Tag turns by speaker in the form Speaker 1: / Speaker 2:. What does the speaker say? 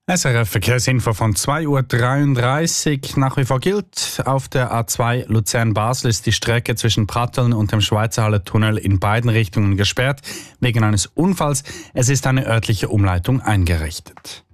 Speaker 1: SRF Verkehrsinfo von 2:33 Uhr. Nach wie vor gilt, auf der A2 Luzern-Basel ist die Strecke zwischen Pratteln und dem Schweizerhalle-Tunnel in beiden Richtungen gesperrt, wegen eines Unfalls. Es ist eine örtliche Umleitung eingerichtet.